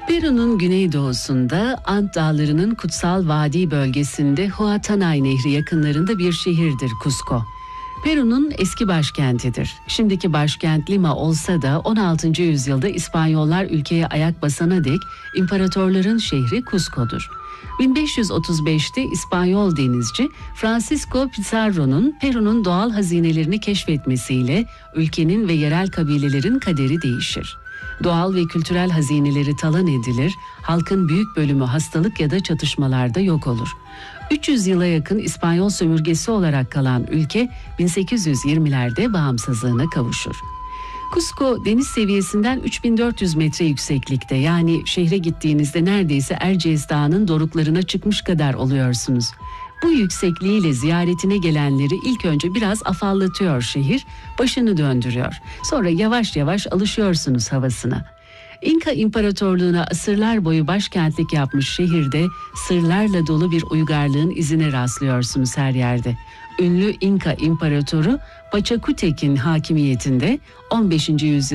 Peru'nun güneydoğusunda Ant Dağları'nın kutsal vadi bölgesinde Huatanay Nehri yakınlarında bir şehirdir Cusco. Peru'nun eski başkentidir. Şimdiki başkent Lima olsa da 16. yüzyılda İspanyollar ülkeye ayak basana dek imparatorların şehri Cusco'dur. 1535'te İspanyol denizci Francisco Pizarro'nun Peru'nun doğal hazinelerini keşfetmesiyle ülkenin ve yerel kabilelerin kaderi değişir. Doğal ve kültürel hazineleri talan edilir, halkın büyük bölümü hastalık ya da çatışmalarda yok olur. 300 yıla yakın İspanyol sömürgesi olarak kalan ülke 1820'lerde bağımsızlığına kavuşur. Cusco deniz seviyesinden 3400 metre yükseklikte, yani şehre gittiğinizde neredeyse Erciyes Dağı'nın doruklarına çıkmış kadar oluyorsunuz. Bu yüksekliğiyle ziyaretine gelenleri ilk önce biraz afallatıyor şehir, başını döndürüyor. Sonra yavaş yavaş alışıyorsunuz havasına. İnka İmparatorluğu'na asırlar boyu başkentlik yapmış şehirde sırlarla dolu bir uygarlığın izine rastlıyorsunuz her yerde. Ünlü İnka İmparatoru Pachakutek'in hakimiyetinde 15. yüzyılda